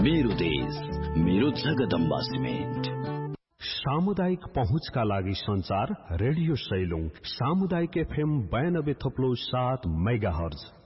मेरो देश, मेरो जगदम्बा सिमेन्ट। सामुदायिक पहुँचका लागि संचार रेडियो सैलुङ सामुदायिक FM 92.7 मेगाहर्ज